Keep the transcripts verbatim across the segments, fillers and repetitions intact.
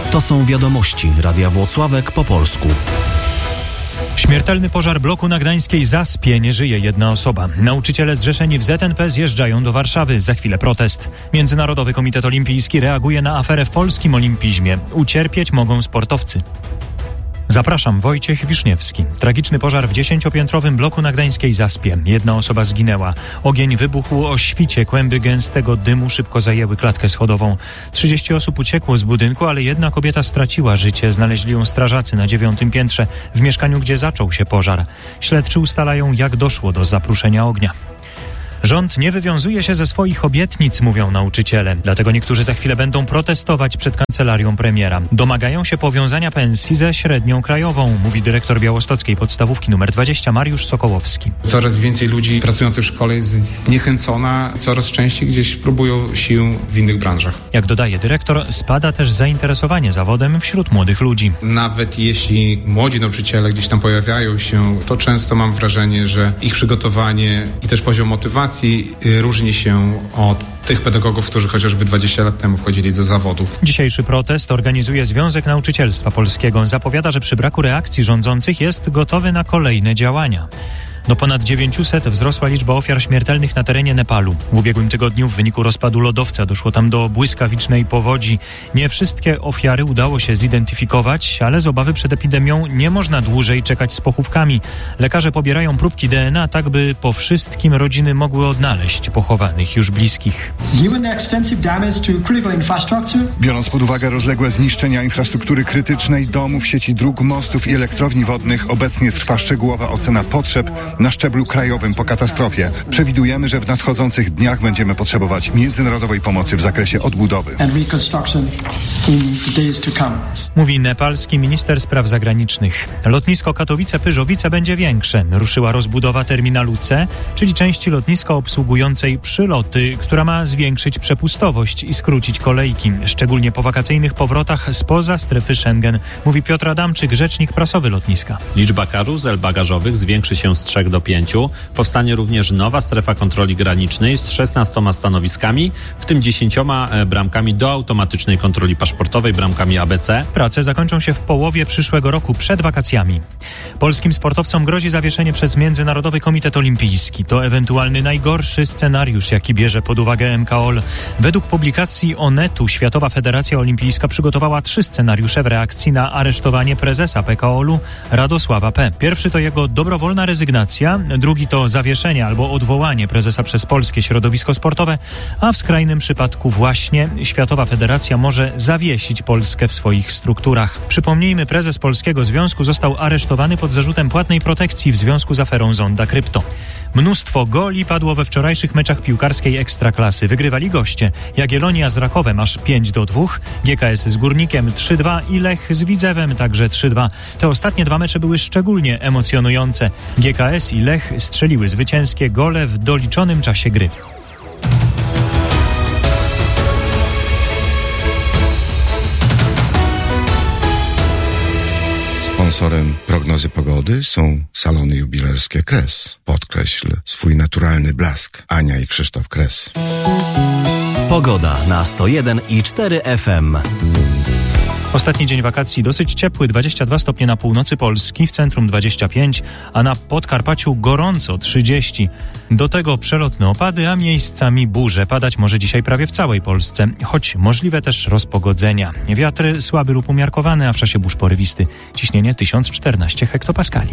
To są wiadomości Radia Włocławek po polsku. Śmiertelny pożar bloku na gdańskiej Zaspie. Nie żyje jedna osoba. Nauczyciele zrzeszeni w Z N P zjeżdżają do Warszawy. Za chwilę protest. Międzynarodowy Komitet Olimpijski reaguje na aferę w polskim olimpizmie. Ucierpieć mogą sportowcy. Zapraszam, Wojciech Wiszniewski. Tragiczny pożar w dziesięciopiętrowym bloku na gdańskiej Zaspie. Jedna osoba zginęła. Ogień wybuchł o świcie. Kłęby gęstego dymu szybko zajęły klatkę schodową. trzydzieści osób uciekło z budynku, ale jedna kobieta straciła życie. Znaleźli ją strażacy na dziewiątym piętrze, w mieszkaniu, gdzie zaczął się pożar. Śledczy ustalają, jak doszło do zapruszenia ognia. Rząd nie wywiązuje się ze swoich obietnic, mówią nauczyciele. Dlatego niektórzy za chwilę będą protestować przed kancelarią premiera. Domagają się powiązania pensji ze średnią krajową, mówi dyrektor białostockiej podstawówki numer dwadzieścia Mariusz Sokołowski. Coraz więcej ludzi pracujących w szkole jest zniechęcona, coraz częściej gdzieś próbują sił w innych branżach. Jak dodaje dyrektor, spada też zainteresowanie zawodem wśród młodych ludzi. Nawet jeśli młodzi nauczyciele gdzieś tam pojawiają się, to często mam wrażenie, że ich przygotowanie i też poziom motywacji różni się od tych pedagogów, którzy chociażby dwadzieścia lat temu wchodzili do zawodu. Dzisiejszy protest organizuje Związek Nauczycielstwa Polskiego. Zapowiada, że przy braku reakcji rządzących jest gotowy na kolejne działania. Do ponad dziewięciuset wzrosła liczba ofiar śmiertelnych na terenie Nepalu. W ubiegłym tygodniu w wyniku rozpadu lodowca doszło tam do błyskawicznej powodzi. Nie wszystkie ofiary udało się zidentyfikować, ale z obawy przed epidemią nie można dłużej czekać z pochówkami. Lekarze pobierają próbki D N A, tak by po wszystkim rodziny mogły odnaleźć pochowanych już bliskich. Biorąc pod uwagę rozległe zniszczenia infrastruktury krytycznej, domów, sieci dróg, mostów i elektrowni wodnych, obecnie trwa szczegółowa ocena potrzeb na szczeblu krajowym po katastrofie. Przewidujemy, że w nadchodzących dniach będziemy potrzebować międzynarodowej pomocy w zakresie odbudowy. Mówi nepalski minister spraw zagranicznych. Lotnisko Katowice-Pyrzowice będzie większe. Ruszyła rozbudowa terminalu C, czyli części lotniska obsługującej przyloty, która ma zwiększyć przepustowość i skrócić kolejki, szczególnie po wakacyjnych powrotach spoza strefy Schengen, mówi Piotr Adamczyk, rzecznik prasowy lotniska. Liczba karuzel bagażowych zwiększy się z trzech do pięciu. Powstanie również nowa strefa kontroli granicznej z szesnastoma stanowiskami, w tym dziesięcioma bramkami do automatycznej kontroli paszportowej, bramkami A B C. Prace zakończą się w połowie przyszłego roku, przed wakacjami. Polskim sportowcom grozi zawieszenie przez Międzynarodowy Komitet Olimpijski. To ewentualny najgorszy scenariusz, jaki bierze pod uwagę M K O L. Według publikacji Onetu Światowa Federacja Olimpijska przygotowała trzy scenariusze w reakcji na aresztowanie prezesa P K O L-u Radosława P. Pierwszy to jego dobrowolna rezygnacja, drugi to zawieszenie albo odwołanie prezesa przez Polskie Środowisko Sportowe, a w skrajnym przypadku właśnie Światowa Federacja może zawiesić Polskę w swoich strukturach. Przypomnijmy, prezes Polskiego Związku został aresztowany pod zarzutem płatnej protekcji w związku z aferą Zonda Krypto. Mnóstwo goli padło we wczorajszych meczach piłkarskiej Ekstraklasy. Wygrywali goście. Jagiellonia z Rakowem aż pięć do dwóch, G K S z Górnikiem trzy dwa i Lech z Widzewem także trzy dwa. Te ostatnie dwa mecze były szczególnie emocjonujące. G K S i Lech strzeliły zwycięskie gole w doliczonym czasie gry. Sponsorem prognozy pogody są salony jubilerskie Kres. Podkreśl swój naturalny blask. Ania i Krzysztof Kres. Pogoda na sto jeden i cztery F M. Ostatni dzień wakacji dosyć ciepły, dwadzieścia dwa stopnie na północy Polski, w centrum dwadzieścia pięć, a na Podkarpaciu gorąco trzydzieści. Do tego przelotne opady, a miejscami burze. Padać może dzisiaj prawie w całej Polsce, choć możliwe też rozpogodzenia. Wiatry słaby lub umiarkowany, a w czasie burz porywisty. Ciśnienie tysiąc czternaście hektopaskali.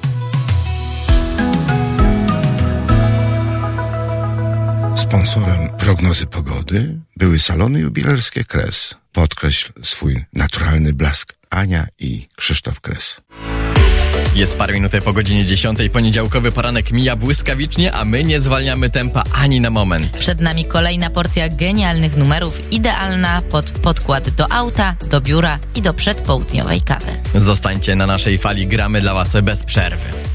Sponsorem prognozy pogody były salony jubilerskie Kres. Podkreśl swój naturalny blask. Ania i Krzysztof Kres. Jest parę minut po godzinie dziesiątej. Poniedziałkowy poranek mija błyskawicznie, a my nie zwalniamy tempa ani na moment. Przed nami kolejna porcja genialnych numerów, idealna pod podkład do auta, do biura i do przedpołudniowej kawy. Zostańcie na naszej fali, gramy dla Was bez przerwy.